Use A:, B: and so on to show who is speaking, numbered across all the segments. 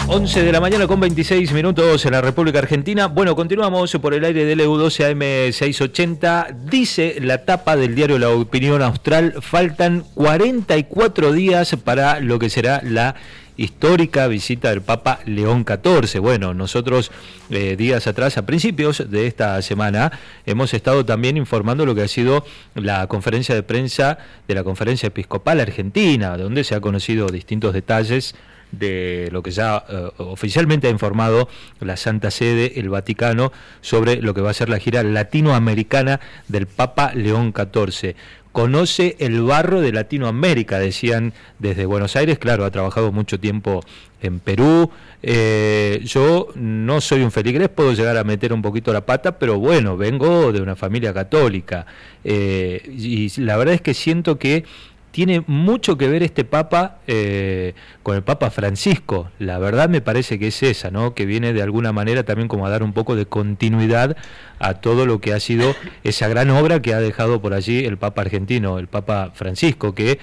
A: 11 de la mañana con 26 minutos en la República Argentina. Bueno, continuamos por el aire del EU12 AM 680. Dice la tapa del diario La Opinión Austral, faltan 44 días para lo que será la histórica visita del Papa León XIV. Bueno, nosotros días atrás, a principios de esta semana, hemos estado también informando lo que ha sido la conferencia de prensa de la Conferencia Episcopal Argentina, donde se han conocido distintos detalles de lo que ya oficialmente ha informado la Santa Sede, el Vaticano, sobre lo que va a ser la gira latinoamericana del Papa León XIV. Conoce el barro de Latinoamérica, decían desde Buenos Aires. Claro, ha trabajado mucho tiempo en Perú. Yo no soy un feligrés, puedo llegar a meter un poquito la pata, pero bueno, vengo de una familia católica. Y la verdad es que siento que tiene mucho que ver este Papa con el Papa Francisco. La verdad me parece que es esa, ¿no? Que viene de alguna manera también como a dar un poco de continuidad a todo lo que ha sido esa gran obra que ha dejado por allí el Papa argentino, el Papa Francisco, que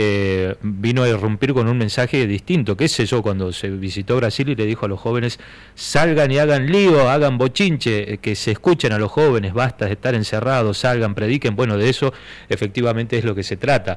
A: vino a irrumpir con un mensaje distinto. ¿Qué sé yo? Cuando se visitó Brasil y le dijo a los jóvenes, salgan y hagan lío, hagan bochinche, que se escuchen a los jóvenes, basta de estar encerrados, salgan, prediquen. Bueno, de eso efectivamente es lo que se trata.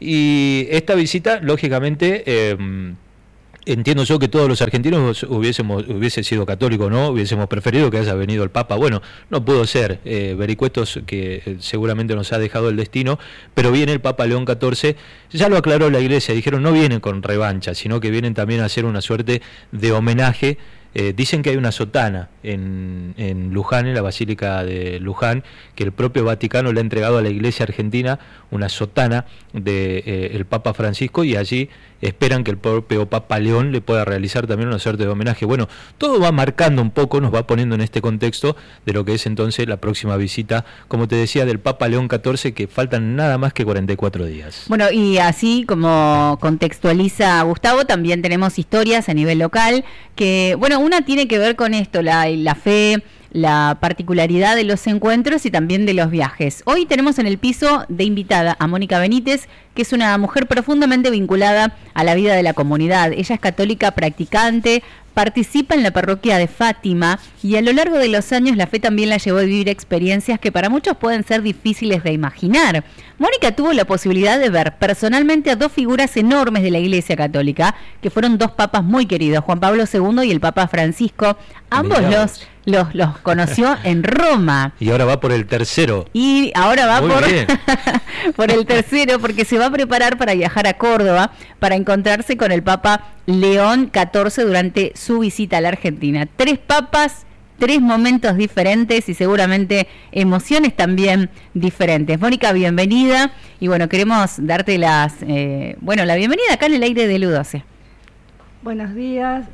A: Y esta visita, lógicamente, entiendo yo que todos los argentinos hubiese sido católico, ¿no? Hubiésemos preferido que haya venido el Papa. Bueno, no pudo ser, vericuetos que seguramente nos ha dejado el destino, pero viene el Papa León XIV, ya lo aclaró la Iglesia, dijeron no vienen con revancha, sino que vienen también a hacer una suerte de homenaje. Dicen que hay una sotana en Luján, en la Basílica de Luján, que el propio Vaticano le ha entregado a la Iglesia Argentina, una sotana de el Papa Francisco, y allí esperan que el propio Papa León le pueda realizar también una suerte de homenaje. Bueno, todo va marcando un poco, nos va poniendo en este contexto de lo que es entonces la próxima visita, como te decía, del Papa León XIV, que faltan nada más que 44 días.
B: Bueno, y así como contextualiza Gustavo, también tenemos historias a nivel local, que, bueno, una tiene que ver con esto, la fe, la particularidad de los encuentros y también de los viajes. Hoy tenemos en el piso de invitada a Mónica Benítez, que es una mujer profundamente vinculada a la vida de la comunidad. Ella es católica practicante, participa en la parroquia de Fátima y a lo largo de los años la fe también la llevó a vivir experiencias que para muchos pueden ser difíciles de imaginar. Mónica tuvo la posibilidad de ver personalmente a dos figuras enormes de la Iglesia Católica, que fueron dos papas muy queridos, Juan Pablo II y el Papa Francisco. Ambos los conoció en Roma.
A: Y ahora va por el tercero.
B: Y ahora va por el tercero, porque se va a preparar para viajar a Córdoba para encontrarse con el Papa León XIV durante su visita a la Argentina. 3 papas, 3 momentos diferentes y seguramente emociones también diferentes. Mónica, bienvenida. Y bueno, queremos darte la bienvenida acá en el aire del U12.
C: Buenos días.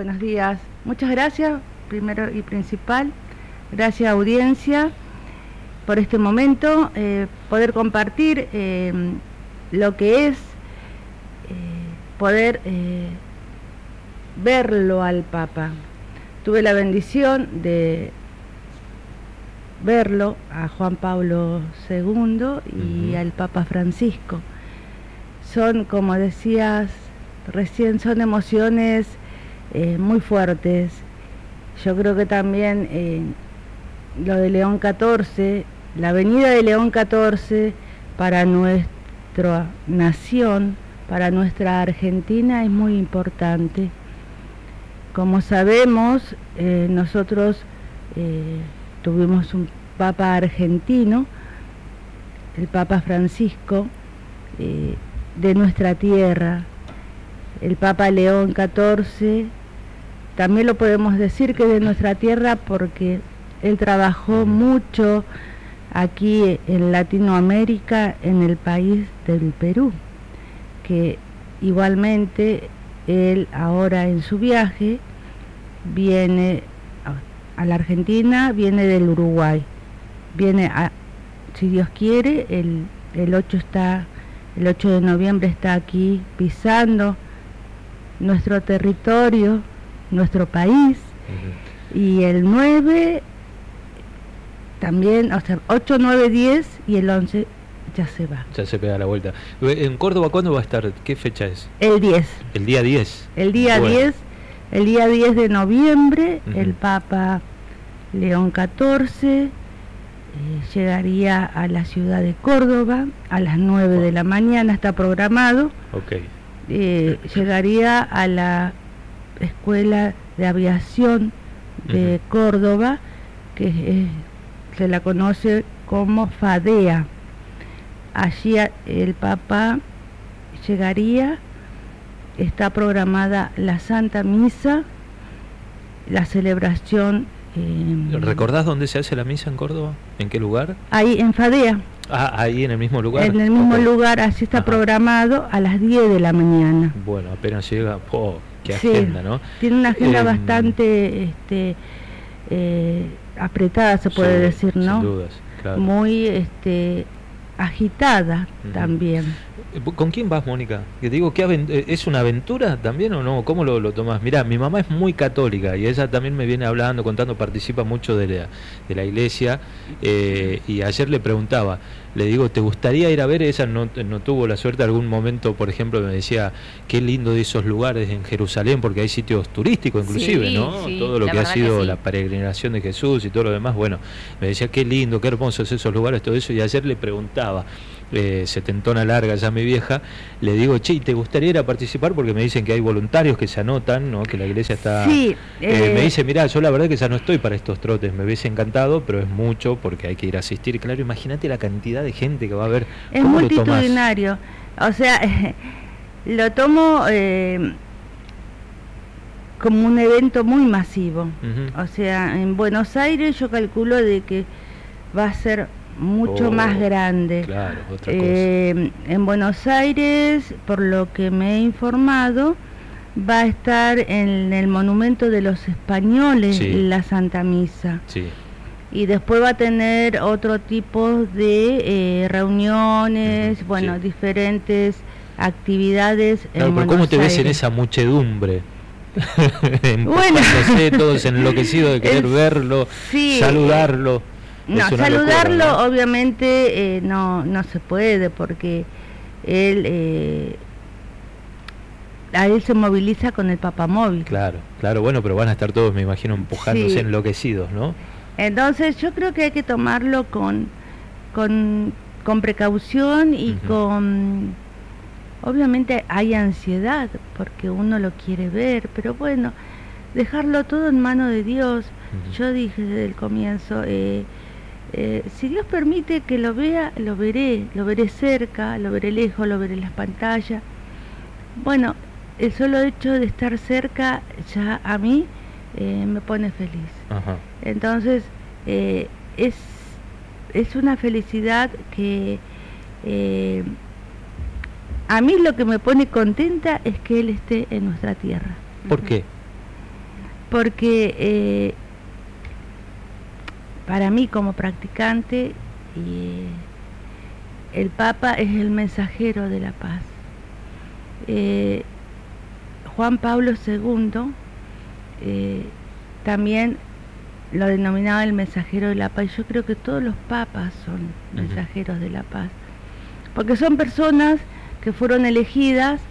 C: Muchas gracias, primero y principal. Gracias, audiencia, por este momento, poder compartir lo que es poder verlo al Papa. Tuve la bendición de verlo a Juan Pablo II y al Papa Francisco. Son, como decías recién, son emociones muy fuertes. Yo creo que también lo de León XIV, la venida de León XIV para nuestra nación, para nuestra Argentina, es muy importante. Como sabemos, nosotros tuvimos un Papa argentino, el Papa Francisco, de nuestra tierra. El Papa León XIV, también lo podemos decir que de nuestra tierra porque él trabajó mucho aquí en Latinoamérica, en el país del Perú, que igualmente él ahora en su viaje viene a la Argentina, viene del Uruguay, viene si Dios quiere, el 8 de noviembre está aquí pisando nuestro territorio, nuestro país, y el 9 también, o sea, 8, 9, 10 y el 11 ya se va.
A: Ya se pega la vuelta. ¿En Córdoba cuándo va a estar? ¿Qué fecha es?
C: El 10.
A: El día 10.
C: El día 10 El día 10 de noviembre,
A: Ujú.
C: el Papa León XIV llegaría a la ciudad de Córdoba a las 9 de la mañana, está programado.
A: Ok.
C: Llegaría a la Escuela de Aviación de Córdoba, que se la conoce como FADEA. Allí el Papa llegaría, está programada la Santa Misa, la celebración.
A: ¿Recordás dónde se hace la misa en Córdoba? ¿En qué lugar?
C: Ahí en FADEA.
A: Ah, ahí en el mismo lugar.
C: En el mismo
A: Ok.
C: lugar, así está
A: Ajá.
C: programado a las 10 de la mañana.
A: Bueno, apenas llega, qué
C: Sí,
A: agenda, ¿no?
C: tiene una agenda
A: Em,
C: bastante apretada, se puede
A: Sí,
C: decir, ¿no?
A: Sin dudas, claro.
C: Muy agitada
A: Ujú.
C: también.
A: ¿Con quién vas, Mónica? Que digo, ¿es una aventura también o no? ¿Cómo lo tomás? Mirá, mi mamá es muy católica y ella también me viene hablando, contando, participa mucho de la iglesia, y ayer le preguntaba, le digo, ¿te gustaría ir a ver? Ella no tuvo la suerte, algún momento, por ejemplo, me decía, qué lindo de esos lugares en Jerusalén, porque hay sitios turísticos inclusive,
B: Sí,
A: ¿no?
B: sí,
A: Todo lo
B: la
A: que ha
B: verdad que
A: sido
B: sí.
A: la peregrinación de Jesús y todo lo demás, bueno, me decía, qué lindo, qué hermosos esos lugares, todo eso, y ayer le preguntaba, setentona larga ya mi vieja, le digo, che, ¿te gustaría ir a participar? Porque me dicen que hay voluntarios que se anotan, ¿no? Que la iglesia está...
C: Sí,
A: me dice, mirá, yo la verdad que ya no estoy para estos trotes, me hubiese encantado, pero es mucho porque hay que ir a asistir. Claro, imagínate la cantidad de gente que va a haber.
C: es
A: ¿Cómo lo tomás?
C: multitudinario. O sea, lo tomo como un evento muy masivo.
A: Ujú.
C: O sea, en Buenos Aires yo calculo de que va a ser mucho más grande.
A: Claro, otra cosa.
C: En Buenos Aires, por lo que me he informado, va a estar en el Monumento de los Españoles,
A: Sí.
C: la Santa Misa.
A: Sí.
C: Y después va a tener otro tipo de reuniones,
A: Ujú,
C: bueno,
A: sí.
C: diferentes actividades
A: Claro,
C: en
A: pero
C: Buenos
A: ¿cómo te ves en
C: Aires.
A: esa muchedumbre?
C: Bueno.
A: Empujándose, todos enloquecidos de querer
C: Es-
A: verlo,
C: sí,
A: saludarlo.
C: No,
A: Es una
C: saludarlo
A: locura, ¿no?
C: obviamente no se puede porque él a él se moviliza con el papamóvil.
A: Claro, claro, bueno, pero van a estar todos, me imagino, empujándose,
C: Sí.
A: enloquecidos, ¿no?
C: Entonces yo creo que hay que tomarlo con precaución y
A: Ujú.
C: obviamente hay ansiedad porque uno lo quiere ver, pero bueno, dejarlo todo en mano de Dios.
A: Ujú.
C: Yo dije desde el comienzo, si Dios permite que lo vea, lo veré cerca, lo veré lejos, lo veré en las pantallas. Bueno, el solo hecho de estar cerca ya a mí me pone feliz.
A: Ajá.
C: Entonces, es una felicidad que a mí lo que me pone contenta es que Él esté en nuestra tierra.
A: ¿Por qué?
C: Porque para mí como practicante, el Papa es el mensajero de la paz. Juan Pablo II también lo denominaba el mensajero de la paz. Yo creo que todos los papas son mensajeros de la paz, porque son personas que fueron elegidas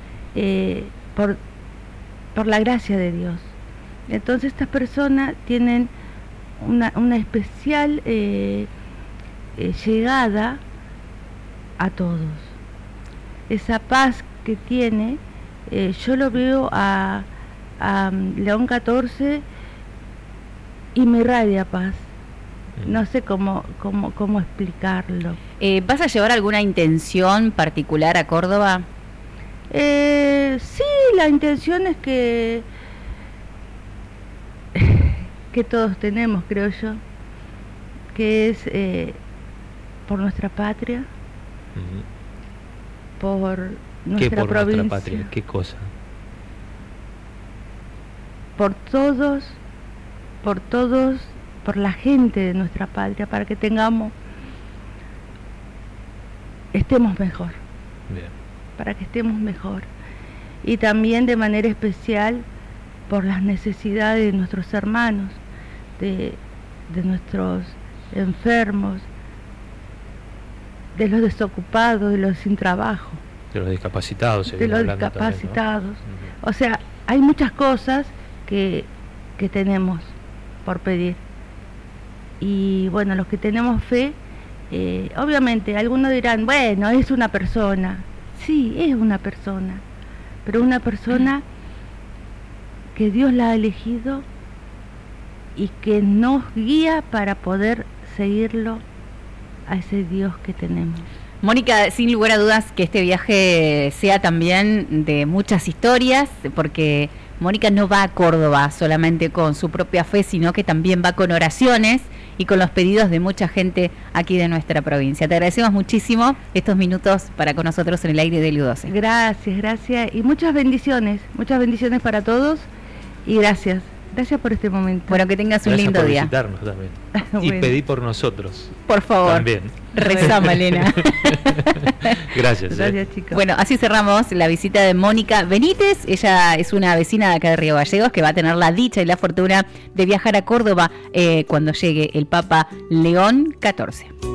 C: por la gracia de Dios. Entonces estas personas tienen una especial llegada a todos. Esa paz que tiene, yo lo veo a León XIV y me irradia paz. No sé cómo explicarlo.
B: ¿Vas a llevar alguna intención particular a Córdoba?
C: Sí, la intención es que todos tenemos, creo yo, que es por nuestra patria, por nuestra
A: ¿Qué por
C: provincia,
A: nuestra patria? ¿Qué cosa?
C: por todos, por la gente de nuestra patria, para que estemos mejor.
A: Bien.
C: Para que estemos mejor. Y también de manera especial por las necesidades de nuestros hermanos, de nuestros enfermos, de los desocupados, de los sin trabajo,
A: De los discapacitados.
C: de los discapacitados. O sea, hay muchas cosas que tenemos por pedir. Y bueno, los que tenemos fe, obviamente algunos dirán, bueno, es una persona. Sí, es una persona, pero una persona que Dios la ha elegido y que nos guía para poder seguirlo a ese Dios que tenemos.
B: Mónica, sin lugar a dudas que este viaje sea también de muchas historias, porque Mónica no va a Córdoba solamente con su propia fe, sino que también va con oraciones y con los pedidos de mucha gente aquí de nuestra provincia. Te agradecemos muchísimo estos minutos para con nosotros en el aire de LU12.
C: Gracias, y muchas bendiciones para todos y gracias por este momento.
B: Bueno, que tengas un lindo día.
A: Gracias por visitarnos también.
C: Bueno.
A: Y pedí por nosotros.
B: Por favor.
A: También.
B: Rezá, Malena.
A: Gracias.
C: Gracias, chicos.
B: Bueno, así cerramos la visita de Mónica Benítez. Ella es una vecina de acá de Río Gallegos que va a tener la dicha y la fortuna de viajar a Córdoba cuando llegue el Papa León XIV.